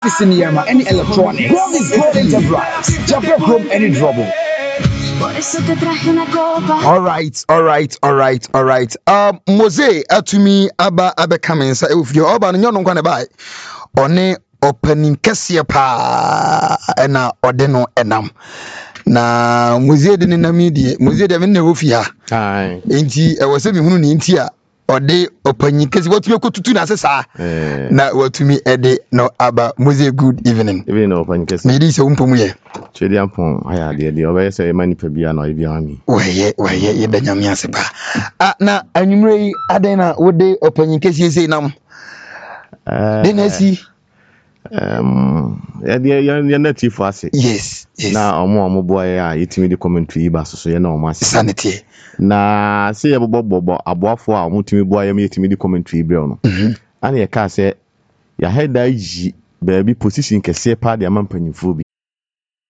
cinema, any electronic. Promise Gold Enterprise. Japan Chrome, any trouble. All right. Mose atumi aba coming. So if you oba no nyon nkwane bai. One opening kese pa na ode no enam. Na Mose de na media. Mose de me na ofi ha. Ai. Enti e wo se me hunu ni enti a ode opening kese watumi kotutu na sesa. Na watumi ede no aba. Mose, good evening. Even opening kese. Me di se umpomu ye. Chedi ampon aya de obeye se manipa bia na obi ami. Waye ye da nyame ase pa. Na anwumre yi aden na wode opanyin kese sei nam. Denasi ya native ase. Yes. Na omo boy a yetimi de commentary ba so ye na omo ase. Sanity. Na se ye bobo aboafo a omo timi boy ye yetimi de commentary bre no. Ana ye ka se ya head yi baabi position kese pa de amampanyimfo bi